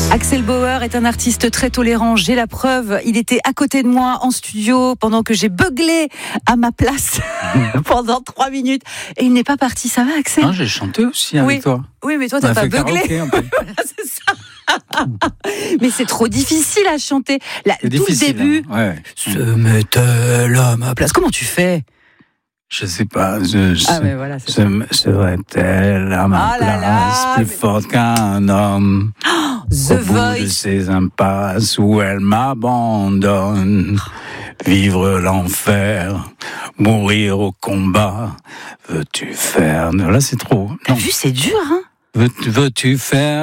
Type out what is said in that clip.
Axel Bauer est un artiste très tolérant, j'ai la preuve. Il était à côté de moi en studio pendant que j'ai beuglé à ma place pendant 3 minutes. Et il n'est pas parti, ça va Axel ? Non, j'ai chanté aussi avec toi. Oui, mais toi, t'as pas beuglé. Voilà, c'est ça. Mais c'est trop difficile à chanter. Tout le début, hein. Ouais. se met-elle à ma place. Comment tu fais ? Je sais pas. Mais voilà, c'est ça. Serait-elle à ma place plus forte qu'un homme The au bout Voice. de ces impasses où elle m'abandonne. Vivre l'enfer, mourir au combat. Veux-tu faire... Là, c'est trop. T'as vu, c'est dur, hein ? Veux-tu faire